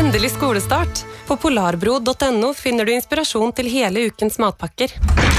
Endelig skolestart. På polarbro.no finner du inspirasjon til hele ukens matpakker.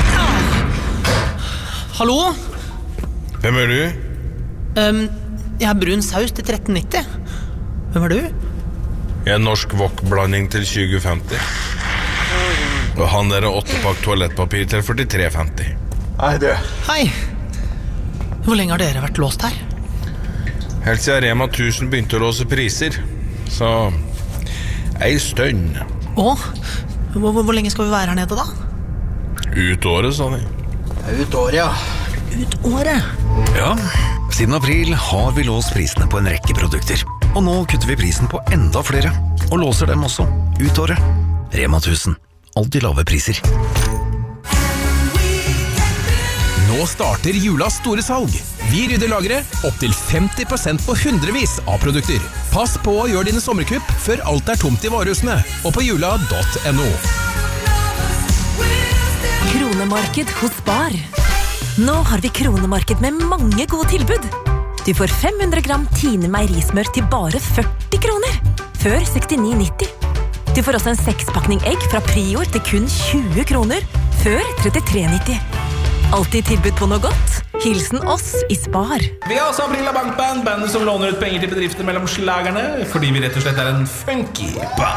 Hallo? Hvem er du? Jeg har brun saus til 13,90. Hvem er du? Jeg er norsk wok-blanding til 20,50. Og han der er 8-pakk toalettpapir til 43,50. Hei, du. Hei. Hvor lenge har dere vært låst her? Helt siden Rema 1000 begynte å låse priser. Så ei stund. Hvor lenge skal vi være her nede da? Ut året, sa de. Ut året, ja. Ut året? Ja, siden april har vi låst prisene på en rekke produkter. Og nå kutter vi prisen på enda flere, og låser dem også ut året. Rema 1000. Alltid lave priser. Nå starter julas store salg. Vi rydder lageret opp til 50% på hundrevis av produkter. Pass på å gjøre dine sommerkupp før alt er tomt i varehusene, og på jula.no. Kronemarked hos Spar. Nå har vi kronemarked med mange gode tilbud. Du får 500 gram Tine meierismør til bare 40 kroner, før 69,90. Du får også en 6-pakning egg fra Prior til kun 20 kroner, før 33,90. Alltid tilbud på noe godt. Hilsen oss i Spar. Vi har også Aprila Bankband, bandet som låner ut penger til bedrifter mellom slagerne, fordi vi rett og slett er en funky band.